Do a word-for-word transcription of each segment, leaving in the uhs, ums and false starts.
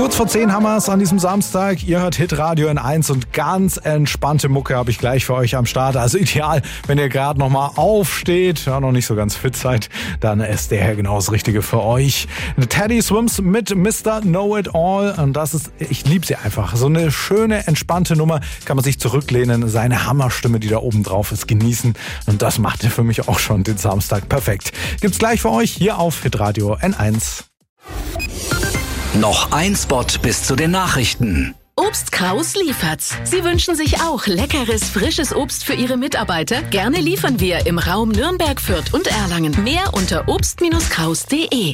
Kurz vor zehn haben wir es an diesem Samstag. Ihr hört Hitradio N eins und ganz entspannte Mucke habe ich gleich für euch am Start. Also ideal, wenn ihr gerade noch mal aufsteht, ja, noch nicht so ganz fit seid, dann ist der genau das Richtige für euch. Teddy Swims mit Mister Know It All. Und das ist, ich liebe sie einfach. So eine schöne, entspannte Nummer. Kann man sich zurücklehnen, seine Hammerstimme, die da oben drauf ist, genießen. Und das macht für mich auch schon den Samstag perfekt. Gibt's gleich für euch hier auf Hitradio N eins. Noch ein Spot bis zu den Nachrichten. Obst Kraus liefert's. Sie wünschen sich auch leckeres, frisches Obst für Ihre Mitarbeiter? Gerne liefern wir im Raum Nürnberg, Fürth und Erlangen. Mehr unter obst kraus punkt de.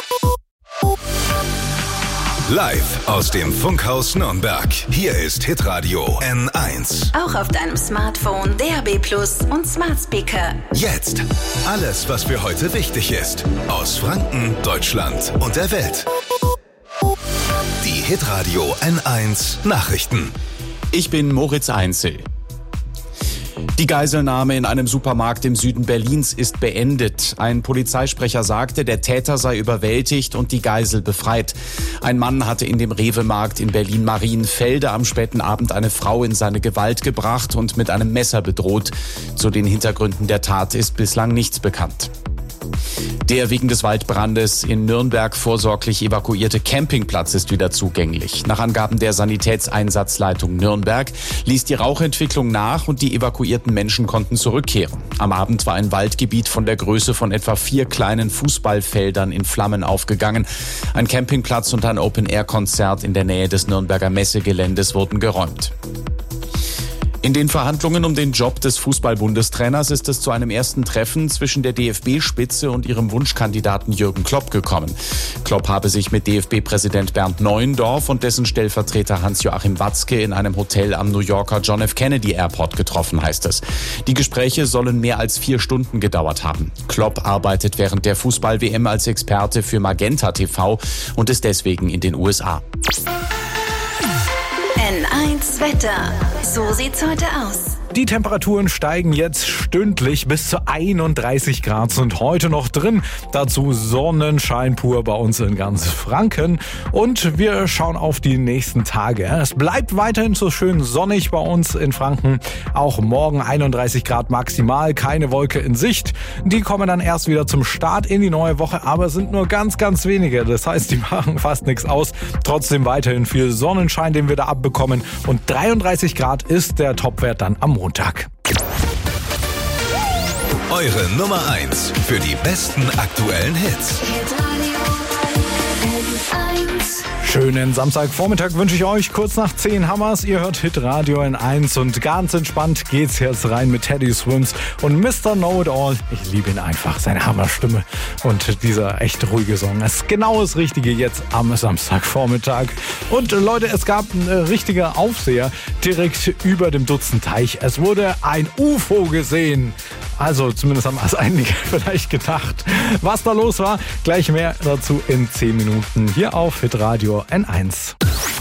Live aus dem Funkhaus Nürnberg. Hier ist Hitradio N eins. Auch auf deinem Smartphone, D A B Plus und Smart Speaker. Jetzt alles, was für heute wichtig ist. Aus Franken, Deutschland und der Welt. Die Hitradio N eins Nachrichten. Ich bin Moritz Einzel. Die Geiselnahme in einem Supermarkt im Süden Berlins ist beendet. Ein Polizeisprecher sagte, der Täter sei überwältigt und die Geisel befreit. Ein Mann hatte in dem Rewe-Markt in Berlin-Marienfelde am späten Abend eine Frau in seine Gewalt gebracht und mit einem Messer bedroht. Zu den Hintergründen der Tat ist bislang nichts bekannt. Der wegen des Waldbrandes in Nürnberg vorsorglich evakuierte Campingplatz ist wieder zugänglich. Nach Angaben der Sanitätseinsatzleitung Nürnberg ließ die Rauchentwicklung nach und die evakuierten Menschen konnten zurückkehren. Am Abend war ein Waldgebiet von der Größe von etwa vier kleinen Fußballfeldern in Flammen aufgegangen. Ein Campingplatz und ein Open-Air-Konzert in der Nähe des Nürnberger Messegeländes wurden geräumt. In den Verhandlungen um den Job des Fußball-Bundestrainers ist es zu einem ersten Treffen zwischen der D F B-Spitze und ihrem Wunschkandidaten Jürgen Klopp gekommen. Klopp habe sich mit D F B-Präsident Bernd Neuendorf und dessen Stellvertreter Hans-Joachim Watzke in einem Hotel am New Yorker John F. Kennedy Airport getroffen, heißt es. Die Gespräche sollen mehr als vier Stunden gedauert haben. Klopp arbeitet während der Fußball-W M als Experte für Magenta T V und ist deswegen in den U S A. N eins Wetter. So sieht's heute aus. Die Temperaturen steigen jetzt stündlich bis zu einunddreißig Grad, sind heute noch drin. Dazu Sonnenschein pur bei uns in ganz Franken. Und wir schauen auf die nächsten Tage. Es bleibt weiterhin so schön sonnig bei uns in Franken. Auch morgen einunddreißig Grad maximal, keine Wolke in Sicht. Die kommen dann erst wieder zum Start in die neue Woche, aber sind nur ganz, ganz wenige. Das heißt, die machen fast nichts aus. Trotzdem weiterhin viel Sonnenschein, den wir da abbekommen. Und dreiunddreißig Grad ist der Topwert dann am Montag. Eure Nummer eins für die besten aktuellen Hits. Schönen Samstagvormittag wünsche ich euch. Kurz nach zehn Hammers. Ihr hört Hitradio N eins und ganz entspannt geht's jetzt rein mit Teddy Swims und Mister Know It All. Ich liebe ihn einfach, seine Hammerstimme und dieser echt ruhige Song. Das ist genau das Richtige jetzt am Samstagvormittag. Und Leute, es gab einen richtigen Aufseher direkt über dem Dutzendteich. Es wurde ein U F O gesehen. Also zumindest haben es einige vielleicht gedacht. Was da los war, gleich mehr dazu in zehn Minuten hier auf Hitradio N eins.